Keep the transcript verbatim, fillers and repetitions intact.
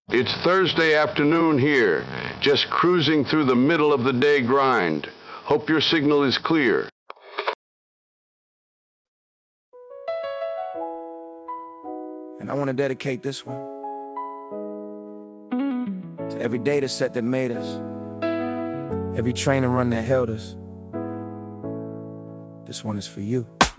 It's Thursday afternoon here, just cruising through the middle of the day grind. Hope your signal is clear. And I want to dedicate this one to every data set that made us, every train and run that held us. This one is for you.